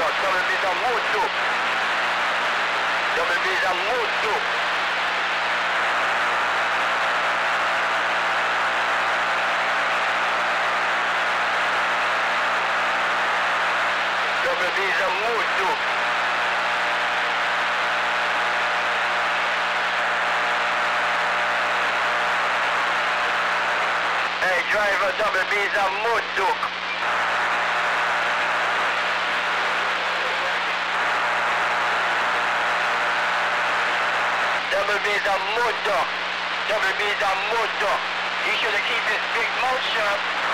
Double B's a moto. Double B's a moto. Double B's a moto. Hey driver, Double B's a moto. Double B's a motor. Double B's a motor. You should have keep his big mouth shut.